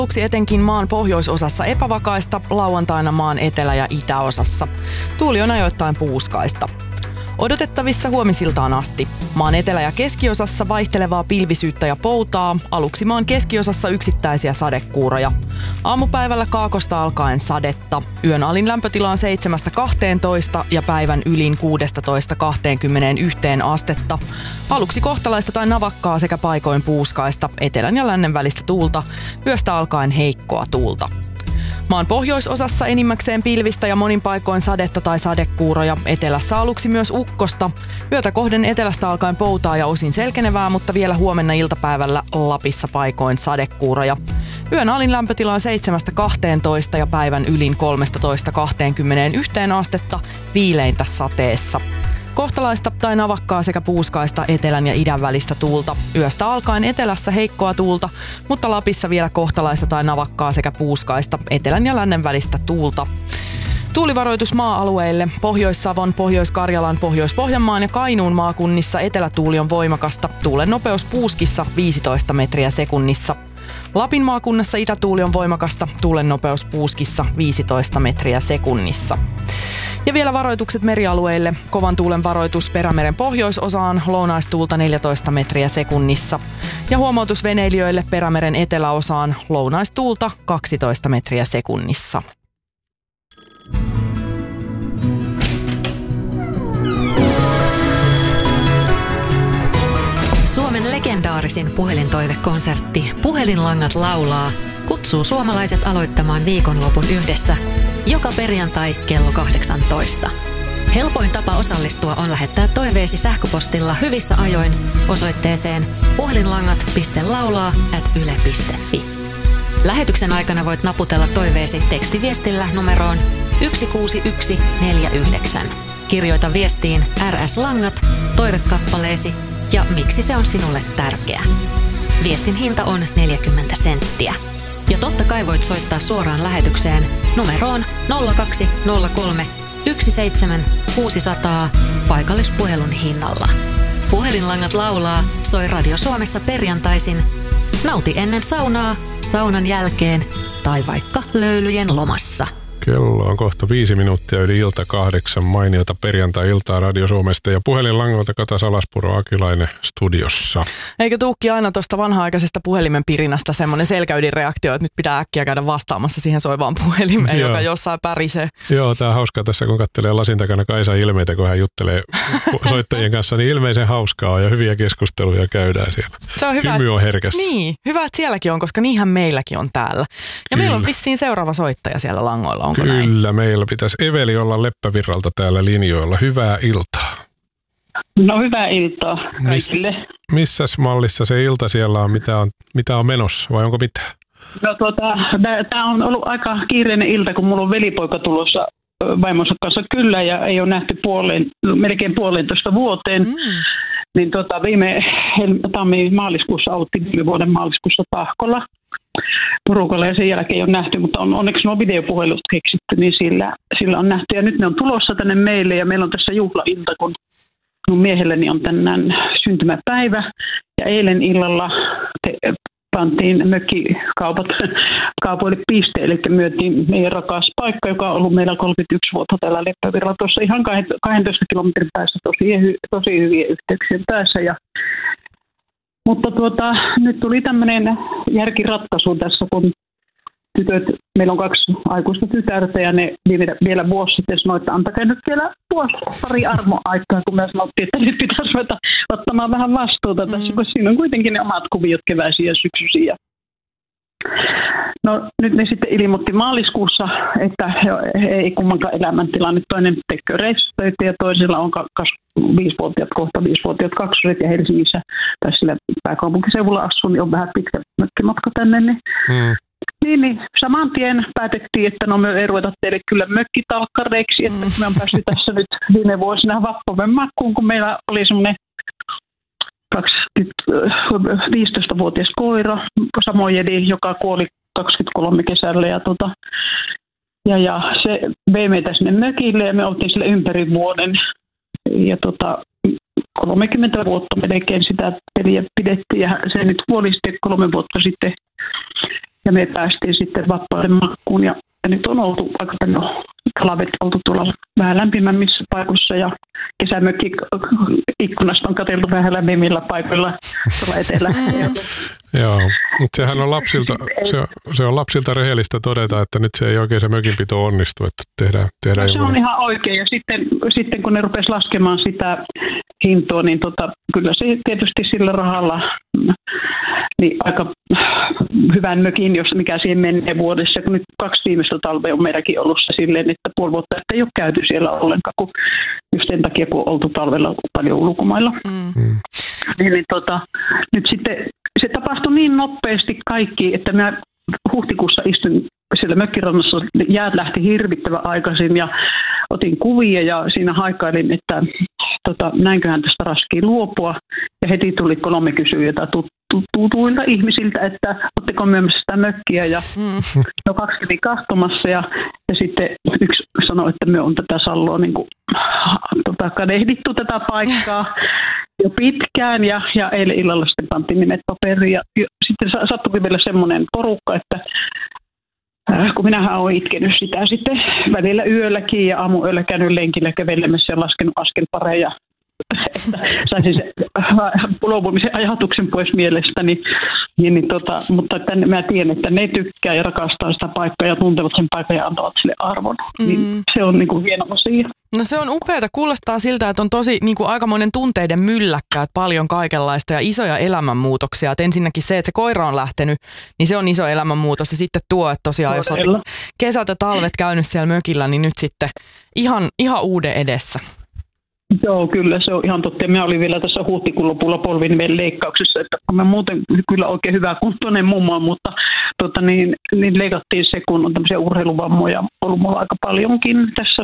Aluksi etenkin maan pohjoisosassa epävakaista, lauantaina maan etelä- ja itäosassa. Tuuli on ajoittain puuskaista. Odotettavissa huomisiltaan asti. Maan etelä- ja keskiosassa vaihtelevaa pilvisyyttä ja poutaa, aluksi maan keskiosassa yksittäisiä sadekuuroja. Aamupäivällä kaakosta alkaen sadetta. Yön alin lämpötila on 7-12 ja päivän ylin 16-21 astetta. Aluksi kohtalaista tai navakkaa sekä paikoin puuskaista, etelän ja lännen välistä tuulta, yöstä alkaen heikkoa tuulta. Maan pohjoisosassa enimmäkseen pilvistä ja monin paikoin sadetta tai sadekuuroja. Etelässä aluksi myös ukkosta. Yötä kohden etelästä alkaen poutaa ja osin selkenevää, mutta vielä huomenna iltapäivällä Lapissa paikoin sadekuuroja. Yön alin lämpötila on 7-12 ja päivän ylin 13-21 astetta, viileintä sateessa. Kohtalaista tai navakkaa sekä puuskaista etelän ja idän välistä tuulta. Yöstä alkaen etelässä heikkoa tuulta, mutta Lapissa vielä kohtalaista tai navakkaa sekä puuskaista etelän ja lännen välistä tuulta. Tuulivaroitus maa-alueille. Pohjois-Savon, Pohjois-Karjalan, Pohjois-Pohjanmaan ja Kainuun maakunnissa etelätuuli on voimakasta. Tuulen nopeus puuskissa 15 metriä sekunnissa. Lapin maakunnassa itätuuli on voimakasta. Tuulen nopeus puuskissa 15 metriä sekunnissa. Ja vielä varoitukset merialueille. Kovan tuulen varoitus Perämeren pohjoisosaan, lounaistuulta 14 metriä sekunnissa. Ja huomautus veneilijöille Perämeren eteläosaan, lounaistuulta 12 metriä sekunnissa. Suomen legendaarisin puhelintoivekonsertti Puhelinlangat laulaa kutsuu suomalaiset aloittamaan viikonlopun yhdessä joka perjantai kello 18. Helpoin tapa osallistua on lähettää toiveesi sähköpostilla hyvissä ajoin osoitteeseen puhelinlangat.laulaa@yle.fi. Lähetyksen aikana voit naputella toiveesi tekstiviestillä numeroon 16149. Kirjoita viestiin RS Langat, toivekappaleesi ja miksi se on sinulle tärkeä. Viestin hinta on 40 senttiä. Ja totta kai voit soittaa suoraan lähetykseen numeroon 0203 17600 paikallispuhelun hinnalla. Puhelinlangat laulaa soi Radio Suomessa perjantaisin. Nauti ennen saunaa, saunan jälkeen tai vaikka löylyjen lomassa. Kello on kohta 5 minuuttia yli ilta 8. Mainiota perjantai-iltaa Radio Suomesta ja puhelinlangoilta Kata Salaspuro Akilainen studiossa. Eikö tuukki aina tuosta vanha-aikaisesta puhelimen pirinästä semmoinen selkäydinreaktio, että nyt pitää äkkiä käydä vastaamassa siihen soivaan puhelimeen, joka jossain pärisee. Joo, tää on hauskaa tässä, kun katselee lasin takana Kaisan ilmeitä, kun hän juttelee soittajien kanssa, niin ilmeisen hauskaa ja hyviä keskusteluja käydään siellä. Se on hyvä. Hymy on herkässä. Niin, hyvä, että sielläkin on, koska niinhän meilläkin on täällä. Ja meillä on vissiin seuraava soittaja siellä langoilla. Onko Kyllä, näin? Meillä pitäisi Eveli olla Leppävirralta täällä linjoilla. Hyvää iltaa. No hyvää iltaa kaikille. Missäs mallissa se ilta siellä on? Mitä on menossa vai onko mitään? No tämä on ollut aika kiireinen ilta, kun mulla on velipoika tulossa vaimonsa kanssa kyllä ja ei ole nähty melkein 1,5 vuoteen. Niin viime maaliskuussa oltiin viime vuoden maaliskuussa Tahkolla porukalla ja sen jälkeen ei ole nähty, mutta onneksi nuo videopuhelut keksitty, niin sillä on nähty. Ja nyt ne on tulossa tänne meille ja meillä on tässä juhlailta, kun mun miehelläni on tänään syntymäpäivä ja eilen illalla pantiin kaupoille piste, eli myytiin meidän rakas paikka, joka on ollut meillä 31 vuotta täällä Leppävirralla, tuossa ihan 12 kilometrin päässä tosi hyviä yhteyksien päässä. Mutta nyt tuli tämmöinen järkiratkaisu tässä, kun meillä on 2 aikuista tytärtä ja ne vielä vuosi sitten sanoi, että antakaa nyt vielä pari armoaikaa, kun me sanottiin, että nyt pitäisi ruveta ottamaan vähän vastuuta tässä, kun siinä on kuitenkin ne omat kuviot keväisiä ja syksyisiä. No nyt ne sitten ilmoitti maaliskuussa, että he ei kummankaan elämäntilanne. Toinen tekee reissutöitä ja toisella on 5-vuotiaat, kohta 5-vuotiaat kaksoset ja Helsingissä tai sillä pääkaupunkiseudulla asuu, niin on vähän pitkä mökkimatka tänne. Niin, saman tien päätettiin, että no me ei ruveta teille kyllä mökkitalkkareiksi, että me on päästy tässä nyt viime vuosina vappuven makuun, kun meillä oli semmoinen 15-vuotias koira, samojedi, joka kuoli 23 kesällä ja se vei meitä sinne mökille ja me oltiin sille ympäri vuoden ja 30 vuotta melkein sitä peliä pidettiin ja se nyt kuoli sitten 3 vuotta sitten Ja me päästiin sitten vapauden makkuun ja nyt on oltu aika paljon talvet oltu tuolla vähän lämpimämmissä paikoissa ja kesämökki ikkunasta on katseltu vähän lämpimillä paikoilla tuolla etelä. Joo, mutta sehän on se on lapsilta rehellistä todeta, että nyt se ei oikein se mökinpito onnistu, että tehdään no, se on ihan oikein ja sitten kun ne rupesi laskemaan sitä hintoa, niin kyllä se tietysti sillä rahalla niin aika hyvän mökin, jos mikä siihen menee vuodessa, kun nyt 2 viimeistä talvea on meidänkin ollut se silleen, että puoli vuotta että ei ole käyty siellä ollenkaan, kun just sen takia, kun on oltu talvella paljon ulkomailla. Niin, nyt sitten se tapahtui niin nopeasti kaikki, että mä huhtikuussa istun siellä mökkirannassa, jäät lähti hirvittävän aikaisin ja otin kuvia ja siinä haikailin, että näinköhän tästä raskii luopua. Ja heti tuli 3 kysyjää tutuilta ihmisiltä, että ootteko myymässä sitä mökkiä ja 2 kävi katsomassa ja sitten yksi sanoi, että me on tätä Salloa niin kuin, kadehdittu tätä paikkaa jo pitkään ja eilen illalla sitten pantiin nimet paperiin ja sitten sattuikin vielä semmoinen porukka, että kun minähän olen itkenyt sitä sitten välillä yölläkin ja aamuyöllä käynyt lenkillä kävelemässä ja laskenut askelpareja, että saisin se luopumisen ajatuksen pois mielestäni. Mutta mä tiedän, että ne tykkää ja rakastaa sitä paikkaa ja tuntevat sen paikan ja antavat sille arvon. Niin se on niin kuin hieno asia. No se on upeata. Kuulostaa siltä, että on tosi niin kuin aikamoinen tunteiden mylläkkäät, paljon kaikenlaista ja isoja elämänmuutoksia. Et ensinnäkin se, että se koira on lähtenyt, niin se on iso elämänmuutos. Ja sitten tuo, että tosiaan jos olet kesät ja talvet käynyt siellä mökillä, niin nyt sitten ihan uuden edessä. Joo, kyllä se on ihan totta. Minä olin vielä tässä huhtikuun lopulla polviniveen leikkauksessa, että mä muuten kyllä oikein hyvä kuntoinen mummo, mutta niin leikattiin se, kun on tämmöisiä urheiluvammoja ollut mulla aika paljonkin tässä,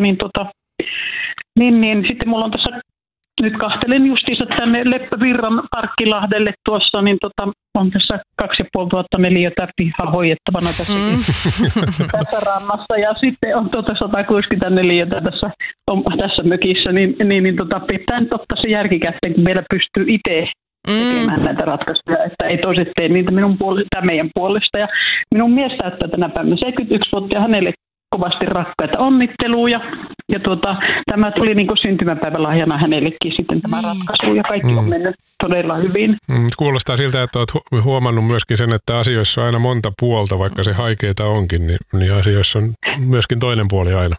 niin sitten mulla on tässä, nyt kahtelen justiinsa tänne Leppävirran Parkkilahdelle tuossa, niin on tässä 2500 neliötä pihaa hoidettavana tässä rannassa ja sitten on 164 tässä mökissä, niin pitää nyt ottaa se järkikäteen, kun meillä pystyy itse tekemään näitä ratkaisuja, että ei toiset tee niitä meidän puolesta. Ja minun mies täyttää tänä päivänä 71 vuotta ja hänelle kovasti rakkaita onnitteluja. Ja tämä tuli niin kuin syntymäpäivälahjana hänellekin sitten tämä ratkaisu ja kaikki on mennyt todella hyvin. Kuulostaa siltä, että olet huomannut myöskin sen, että asioissa on aina monta puolta, vaikka se haikeeta onkin, niin asioissa on myöskin toinen puoli aina.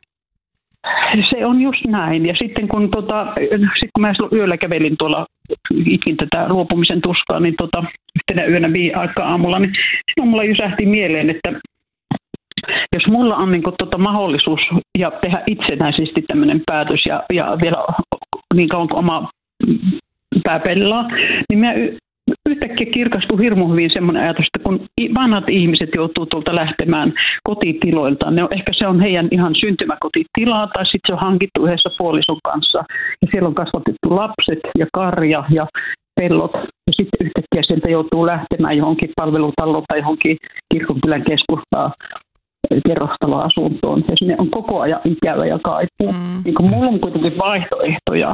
Se on just näin. Ja sitten kun mä yöllä kävelin tuolla, itkin tätä luopumisen tuskaa, niin yhtenä yönä aikaa aamulla, niin silloin mulla jysähti mieleen, että jos mulla on niin mahdollisuus ja tehdä itsenäisesti tämmöinen päätös ja vielä niin kauan kuin oma pää pelaa, niin mä yhtäkkiä kirkastui hirmu hyvin semmoinen ajatus, että kun vanhat ihmiset joutuu tuolta lähtemään kotitiloiltaan, ehkä se on heidän ihan syntymäkotitilaa tai sitten se on hankittu yhdessä puolison kanssa ja siellä on kasvatettu lapset ja karja ja pellot ja sitten yhtäkkiä sieltä joutuu lähtemään johonkin palvelutaloon tai johonkin kirkonkylän keskustaan kerrostaloasuntoon ja sinne on koko ajan ikävä ja kaipuu. Niin kun mulla on kuitenkin vaihtoehtoja.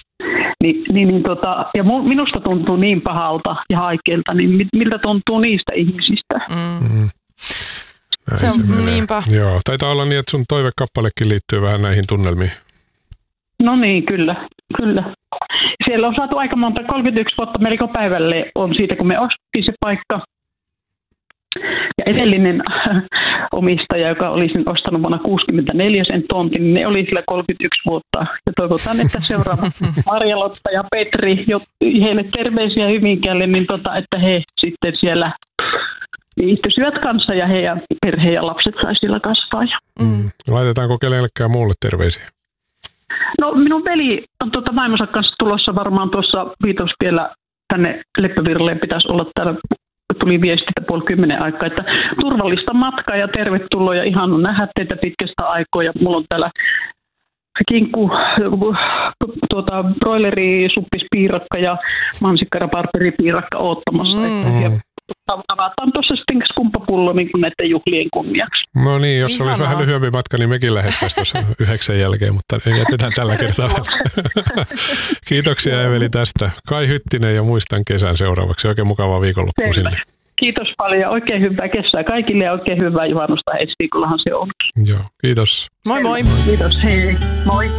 Ja minusta tuntuu niin pahalta ja haikealta, niin miltä tuntuu niistä ihmisistä? Se on niinpä. Joo, taitaa olla niin, että sun toivekappalekin liittyy vähän näihin tunnelmiin. No niin, kyllä. Siellä on saatu aika monta, 31 vuotta melko päivälle on siitä, kun me ostettiin se paikka. Ja edellinen omistaja, joka oli sen ostanut vuonna 1964 sen tontin, niin ne oli sillä 31 vuotta. Ja toivotaan, että seuraava Marja-Lotta ja Petri, heille terveisiä Hyvinkäälle, niin että he sitten siellä viihtyisivät kanssa ja heidän perhe ja lapset saisi siellä kasvaa. Laitetaanko kenellekään muulle terveisiä? No minun veli on vaimonsa kanssa tulossa varmaan tuossa Viitostiellä tänne Leppävirralle pitäisi olla täällä. Tuli viestintä 9:30 aikaa, että turvallista matkaa ja tervetuloa ja ihan on nähdä teitä pitkästä aikaa. Ja mulla on täällä kinkku, broileri, suppispiirakka ja mansikkaraparperipiirakka oottamassa. Avataan tuossa sitten skumppapullo niin kuin näiden juhlien kunniaksi. No niin, jos olisi vähän lyhyempi matka, niin mekin lähettäisiin tuossa 9 jälkeen, mutta jätetään tällä kertaa. Kiitoksia Eveli tästä. Kai Hyttinen ja muistan kesän seuraavaksi. Oikein mukavaa viikonloppua sinne. Kiitos paljon. Oikein hyvää kesää kaikille ja oikein hyvää juhannusta. Ensi viikollahan se onkin. Joo, kiitos. Moi moi. Kiitos, hei. Moi.